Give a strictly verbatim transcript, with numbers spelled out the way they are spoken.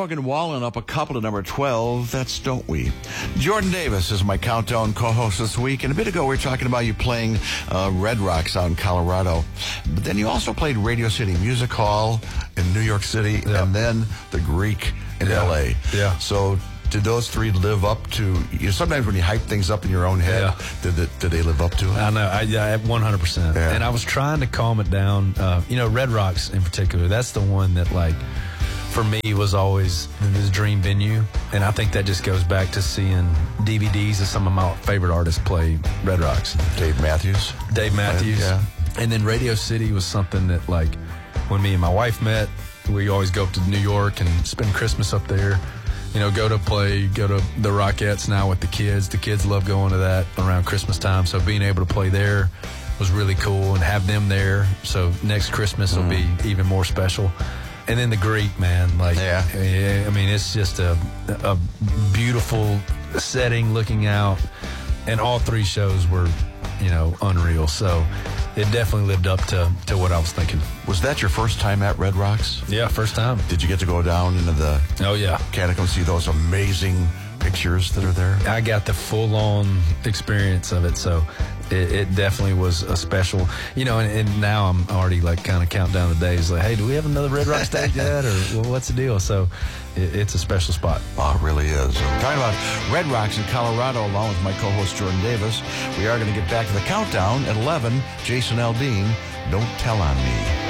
Morgan Wallen up a couple to number twelve. That's Don't We. Jordan Davis is my countdown co-host this week. And a bit ago, we were talking about you playing uh, Red Rocks out in Colorado. But then you also played Radio City Music Hall in New York City, yeah. and then the Greek in yeah. L A. Yeah. So did those three live up to, you know, sometimes when you hype things up in your own head, yeah. did, it, did they live up to it? I know, I, I one hundred percent. Yeah. And I was trying to calm it down. Uh, you know, Red Rocks in particular, that's the one that, like, for me was always the dream venue. And I think that just goes back to seeing D V Ds of some of my favorite artists play Red Rocks. Dave Matthews. Dave Matthews. Yeah. And then Radio City was something that, like, when me and my wife met, we always go up to New York and spend Christmas up there. You know, go to play, go to the Rockettes now with the kids. The kids love going to that around Christmas time. So being able to play there was really cool and have them there. So next Christmas will Mm. be even more special. And then the Greek, man, like, Yeah. I mean, it's just a, a beautiful setting looking out. And all three shows were, you know, unreal. So it definitely lived up to, to what I was thinking. Was that your first time at Red Rocks? Yeah, first time. Did you get to go down into the Oh, yeah. catacombs, see those amazing pictures that are there? I got the full-on experience of it, so it, it definitely was a special, you know, and, and now I'm already, like, kind of counting down the days, like, hey, do we have another Red Rock stage yet, or well, what's the deal? So it, it's a special spot. Oh, it really is. I'm talking about Red Rocks in Colorado, along with my co-host Jordan Davis. We are going to get back to the countdown at eleven. Jason Aldean, Don't Tell on Me.